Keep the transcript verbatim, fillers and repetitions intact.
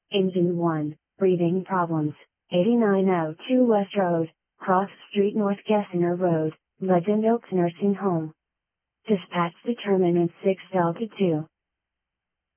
Engine one, breathing problems, eighty-nine oh two West Road, Cross Street North Gessner Road, Legend Oaks Nursing Home. Dispatch determinant six Delta two.